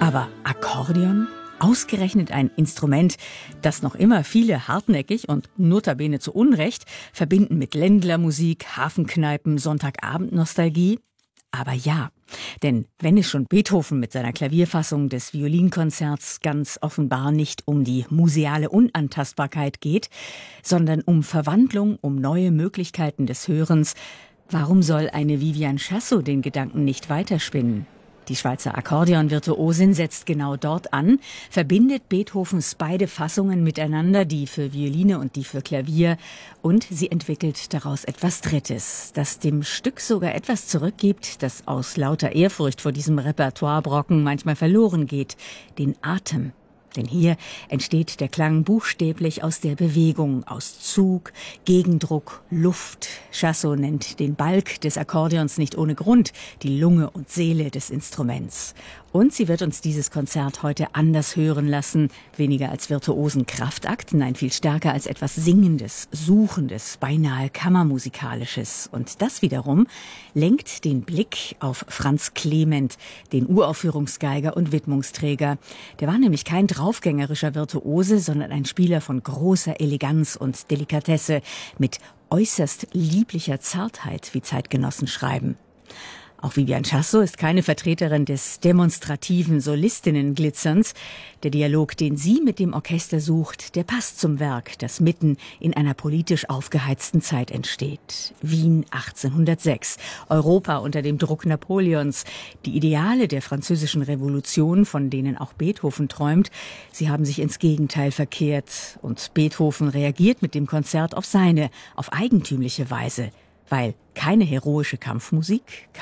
Aber Akkordeon? Ausgerechnet ein Instrument, das noch immer viele hartnäckig und notabene zu Unrecht verbinden mit Ländlermusik, Hafenkneipen, Sonntagabend-Nostalgie. Aber ja, denn wenn es schon Beethoven mit seiner Klavierfassung des Violinkonzerts ganz offenbar nicht um die museale Unantastbarkeit geht, sondern um Verwandlung, um neue Möglichkeiten des Hörens, warum soll eine Viviane Chassot den Gedanken nicht weiterspinnen? Die Schweizer Akkordeonvirtuosin setzt genau dort an, verbindet Beethovens beide Fassungen miteinander, die für Violine und die für Klavier, und sie entwickelt daraus etwas Drittes, das dem Stück sogar etwas zurückgibt, das aus lauter Ehrfurcht vor diesem Repertoirebrocken manchmal verloren geht, den Atem. Denn hier entsteht der Klang buchstäblich aus der Bewegung, aus Zug, Gegendruck, Luft. Chassot nennt den Balg des Akkordeons nicht ohne Grund die Lunge und Seele des Instruments. Und sie wird uns dieses Konzert heute anders hören lassen, weniger als virtuosen Kraftakt, nein, viel stärker als etwas Singendes, Suchendes, beinahe Kammermusikalisches. Und das wiederum lenkt den Blick auf Franz Clement, den Uraufführungsgeiger und Widmungsträger. Der war nämlich kein draufgängerischer Virtuose, sondern ein Spieler von großer Eleganz und Delikatesse, mit äußerst lieblicher Zartheit, wie Zeitgenossen schreiben. Auch Viviane Chassot ist keine Vertreterin des demonstrativen Solistinnenglitzerns. Der Dialog, den sie mit dem Orchester sucht, der passt zum Werk, das mitten in einer politisch aufgeheizten Zeit entsteht. Wien 1806, Europa unter dem Druck Napoleons. Die Ideale der französischen Revolution, von denen auch Beethoven träumt, sie haben sich ins Gegenteil verkehrt. Und Beethoven reagiert mit dem Konzert auf seine, auf eigentümliche Weise. Weil keine heroische Kampfmusik,